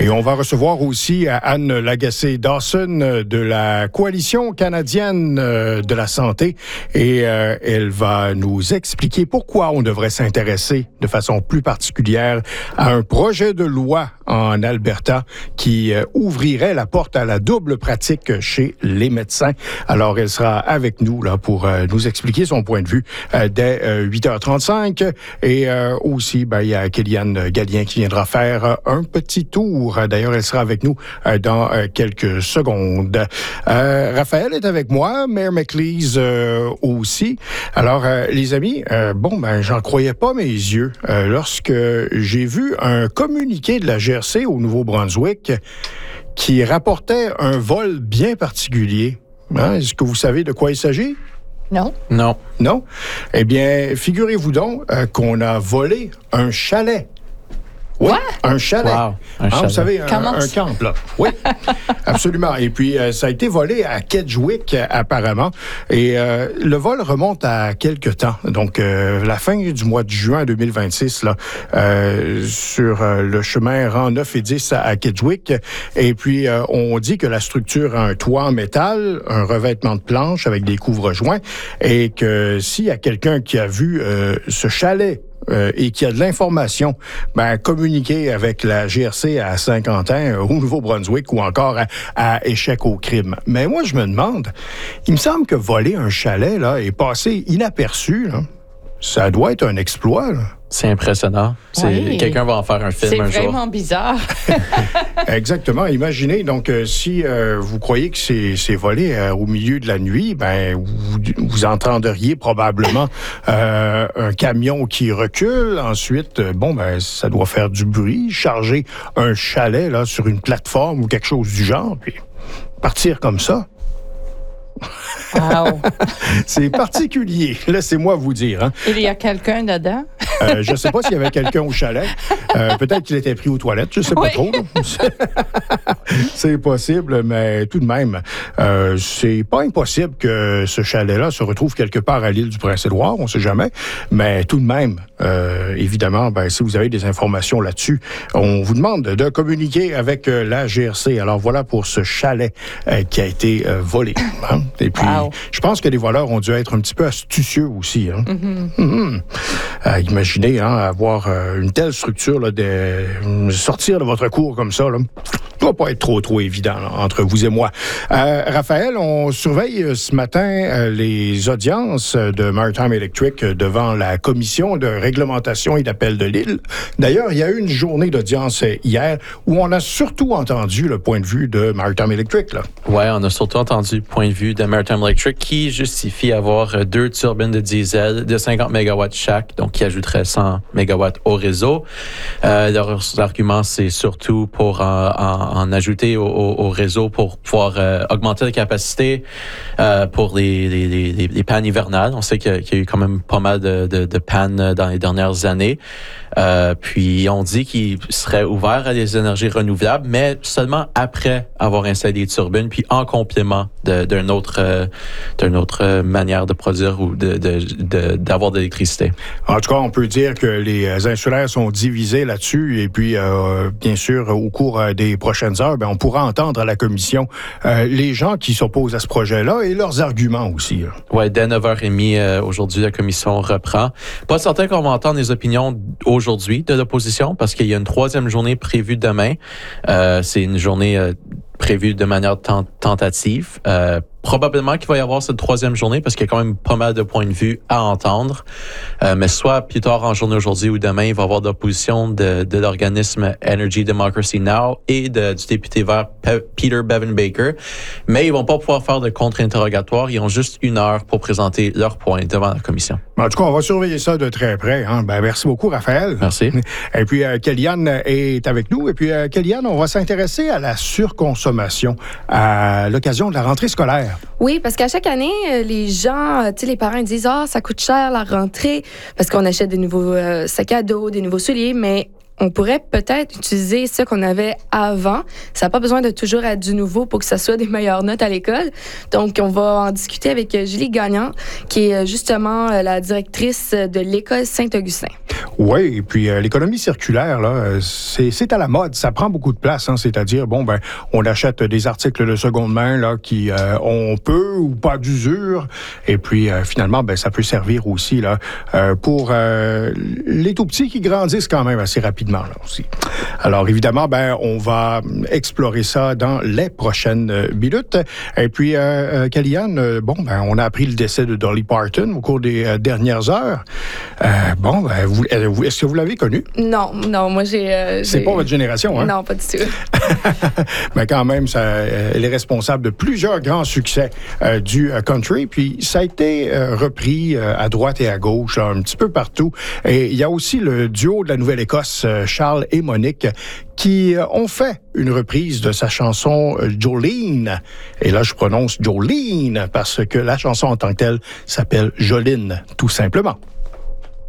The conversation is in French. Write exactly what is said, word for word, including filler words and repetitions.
Et on va recevoir aussi Anne Lagacé-Dawson de la Coalition canadienne de la santé. Et euh, elle va nous expliquer pourquoi on devrait s'intéresser de façon plus particulière à un projet de loi en Alberta qui euh, ouvrirait la porte à la double pratique chez les médecins. Alors, elle sera avec nous là pour euh, nous expliquer son point de vue euh, dès euh, huit heures trente-cinq. Et euh, aussi, ben, il y a Kéliane Gallien qui viendra faire euh, un petit tour. D'ailleurs, elle sera avec nous euh, dans euh, quelques secondes. Euh, Raphaël est avec moi, Mayor McLeese euh, aussi. Alors, euh, les amis, euh, bon, ben, j'en croyais pas mes yeux euh, lorsque j'ai vu un communiqué de la G R C au Nouveau-Brunswick qui rapportait un vol bien particulier. Hein? Est-ce que vous savez de quoi il s'agit? Non. Non. Non? Eh bien, figurez-vous donc euh, qu'on a volé un chalet. Oui, What? un chalet. Wow, un hein, chalet. Vous savez, un, un camp, là. Oui, absolument. Et puis, euh, ça a été volé à Kedgewick, euh, apparemment. Et euh, le vol remonte à quelque temps. Donc, euh, la fin du mois de juin deux mille vingt-six, là, euh, sur euh, le chemin rang neuf et dix à, à Kedgewick. Et puis, euh, on dit que la structure a un toit en métal, un revêtement de planche avec des couvre-joints. Et que s'il y a quelqu'un qui a vu euh, ce chalet Euh, et qui a de l'information, ben, communiquer avec la G R C à Saint-Quentin, euh, au Nouveau-Brunswick ou encore à, à Échec au crime. Mais moi, je me demande, il me semble que voler un chalet là, et passer inaperçu, là, ça doit être un exploit. Là. C'est impressionnant. C'est, oui. Quelqu'un va en faire un film c'est un jour. C'est vraiment bizarre. Exactement. Imaginez, donc, euh, si euh, vous croyez que c'est, c'est volé euh, au milieu de la nuit, ben, vous, vous entendriez probablement euh, un camion qui recule. Ensuite, euh, bon, ben, ça doit faire du bruit, charger un chalet là sur une plateforme ou quelque chose du genre, puis partir comme ça. Wow. C'est particulier. Laissez-moi vous dire. Hein. Il y a quelqu'un dedans? Euh, je ne sais pas s'il y avait quelqu'un au chalet. Euh, peut-être qu'il était pris aux toilettes. Je ne sais pas oui. trop. C'est possible, mais tout de même, euh, c'est pas impossible que ce chalet-là se retrouve quelque part à l'île du Prince-Édouard. On ne sait jamais. Mais tout de même, euh, évidemment, ben, si vous avez des informations là-dessus, on vous demande de communiquer avec euh, la G R C. Alors voilà pour ce chalet euh, qui a été euh, volé. Hein? Et puis, wow. je pense que les voleurs ont dû être un petit peu astucieux aussi. Hein? Mm-hmm. Mm-hmm. Euh, imaginez hein, avoir euh, une telle structure, là, de sortir de votre cour comme ça, là, doit pas être trop, trop évident là, entre vous et moi. Euh, Raphaël, on surveille euh, ce matin euh, les audiences de Maritime Electric devant la Commission de réglementation et d'appel de l'île. D'ailleurs, il y a eu une journée d'audience hier où on a surtout entendu le point de vue de Maritime Electric. Là. Oui, on a surtout entendu le point de vue de Maritime Electric qui justifie avoir deux turbines de diesel de cinquante mégawatts chaque, donc qui ajouterait cent mégawatts au réseau. Euh, leurs arguments, c'est surtout pour en, en, en ajouter au, au, au réseau pour pouvoir euh, augmenter la capacité euh, pour les, les, les, les pannes hivernales. On sait qu'il y, a, qu'il y a eu quand même pas mal de, de, de pannes dans les dernières années. Euh, puis on dit qu'il serait ouvert à des énergies renouvelables, mais seulement après avoir installé des turbines, puis en complément de, d'une autre, euh, d'une autre manière de produire ou de, de, de, d'avoir de l'électricité. En tout cas, on peut dire que les insulaires sont divisés là-dessus et puis, euh, bien sûr, au cours des prochaines heures, ben, on pourra entendre à la Commission euh, les gens qui s'opposent à ce projet-là et leurs arguments aussi. Oui, dès neuf heures trente euh, aujourd'hui, la Commission reprend. Pas certain qu'on va entendre les opinions aujourd'hui de l'opposition parce qu'il y a une troisième journée prévue demain. Euh, c'est une journée euh, prévue de manière tent- tentative. Euh, Probablement qu'il va y avoir cette troisième journée parce qu'il y a quand même pas mal de points de vue à entendre. Euh, mais soit plus tard en journée aujourd'hui ou demain, il va y avoir de l'opposition de, de l'organisme Energy Democracy Now! Et de, du député vert Pe- Peter Bevan Baker. Mais ils vont pas pouvoir faire de contre-interrogatoire. Ils ont juste une heure pour présenter leurs points devant la commission. En tout cas, on va surveiller ça de très près. Hein. Ben, merci beaucoup, Raphaël. Merci. Et puis, euh, Kéliane est avec nous. Et puis, euh, Kéliane, on va s'intéresser à la surconsommation à l'occasion de la rentrée scolaire. Oui, parce qu'à chaque année, les gens, tu sais, les parents ils disent « Ah, ça coûte cher la rentrée » parce qu'on achète des nouveaux euh, sacs à dos, des nouveaux souliers, mais on pourrait peut-être utiliser ce qu'on avait avant. Ça n'a pas besoin de toujours être du nouveau pour que ça soit des meilleures notes à l'école. Donc, on va en discuter avec Julie Gagnon, qui est justement la directrice de l'école Saint-Augustin. Oui, et puis euh, l'économie circulaire, là, c'est, c'est à la mode. Ça prend beaucoup de place, hein, c'est-à-dire, bon, ben, on achète des articles de seconde main là, qui euh, ont peu ou pas d'usure, et puis euh, finalement, ben, ça peut servir aussi là, euh, pour euh, les tout-petits qui grandissent quand même assez rapidement là, aussi. Alors, évidemment, ben, on va explorer ça dans les prochaines euh, minutes. Et puis, euh, euh, Kellyanne, euh, bon, ben, on a appris le décès de Dolly Parton au cours des euh, dernières heures. Euh, bon, ben, vous, est-ce que vous l'avez connue? Non, non, moi j'ai... Euh, C'est j'ai... pas votre génération, hein? Non, pas du tout. Mais quand même, ça, euh, elle est responsable de plusieurs grands succès euh, du euh, country, puis ça a été euh, repris euh, à droite et à gauche, là, un petit peu partout. Et il y a aussi le duo de la Nouvelle-Écosse, euh, Charles et Monique, qui euh, ont fait une reprise de sa chanson euh, Jolene. Et là, je prononce Jolene parce que la chanson en tant que telle s'appelle Joline, tout simplement.